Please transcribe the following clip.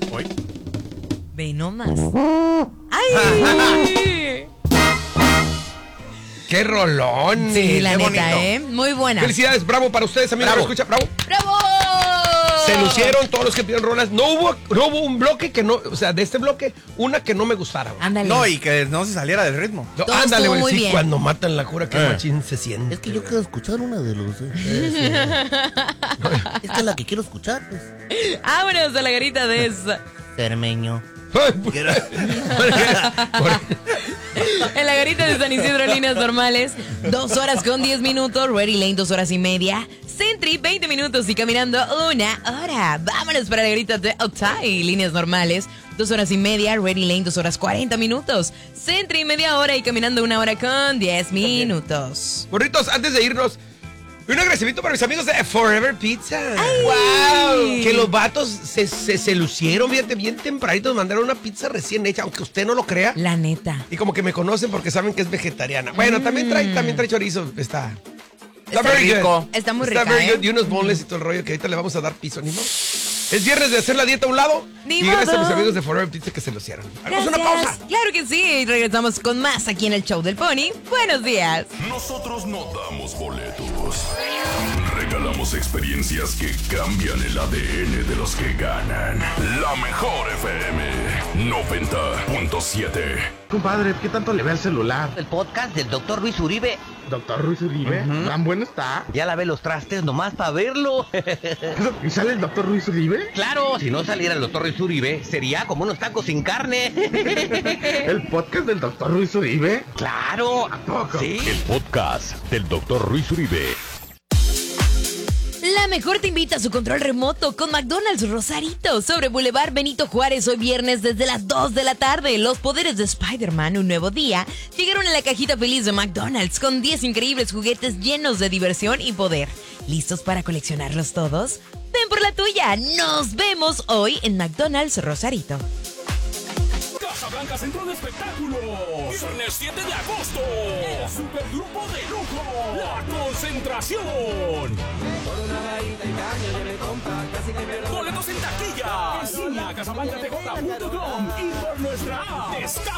Hoy. Ve nomás. ¡Ay! ¡Qué rolón! Sí, la qué neta, bonito. Muy buena. Felicidades, bravo para ustedes, amigos. Bravo. Escucha, bravo. ¡Bravo! Se lucieron todos los que pidieron rolas. No hubo un bloque que no, o sea, de este bloque, una que no me gustara. Güey. Ándale. No, y que no se saliera del ritmo. No, todo ándale, estuvo güey. muy Sí, bien. cuando matan la cura, qué machín se siente. Es que yo quiero escuchar una de los... Esta es la que quiero escuchar, pues. Vámonos a la garita de esa. Cermeño. Ay, por- En la garita de San Isidro, líneas normales, 2 horas con 10 minutos. Ready Lane, 2 horas y media. Sentry, 20 minutos y caminando 1 hora. Vámonos para la garita de Otay, líneas normales, 2 horas y media. Ready Lane, 2 horas 40 minutos. Sentry, media hora y caminando 1 hora con 10 minutos. Gorritos, antes de irnos, un agradecimiento para mis amigos de Forever Pizza. ¡Ay! ¡Wow! Que los vatos se lucieron, fíjate, bien tempranitos, mandaron una pizza recién hecha, aunque usted no lo crea. La neta. Y como que me conocen porque saben que es vegetariana. Bueno, también trae chorizo. Está Está very rico. good. Está muy Está rica, very ¿eh? good. Y unos boneless y todo el rollo que ahorita le vamos a dar piso, ¿ni modo? Es viernes de hacer la dieta a un lado. Ni y gracias a modo. mis amigos de Forever Pizza que se lucieron. Hagamos una Gracias. pausa. Claro que sí. Y regresamos con más aquí en el Show del Pony. Buenos días. Nosotros no damos boletos. Regalamos experiencias que cambian el ADN de los que ganan. La mejor FM 90.7. Compadre, ¿qué tanto le ve al celular? El podcast del Dr. Luis Uribe. Doctor Ruiz Uribe, ¿tan bueno está? Ya lavé los trastes nomás para verlo. ¿Y sale el Doctor Ruiz Uribe? Claro, si no saliera el Dr. Luis Uribe, sería como unos tacos sin carne. ¿El podcast del Doctor Ruiz Uribe? Claro. ¿A poco? Sí. El podcast del Dr. Ruiz Uribe. La mejor te invita a su control remoto con McDonald's Rosarito sobre Boulevard Benito Juárez hoy viernes desde las 2 de la tarde. Los poderes de Spider-Man, un nuevo día, llegaron en la cajita feliz de McDonald's con 10 increíbles juguetes llenos de diversión y poder. ¿Listos para coleccionarlos todos? Ven por la tuya. Nos vemos hoy en McDonald's Rosarito. Casablanca Centro de Espectáculos. Viernes 7 de agosto. El supergrupo de lujo. La Concentración. Boletos en taquilla. En línea, casablancatj.com y por nuestra app. Descarga.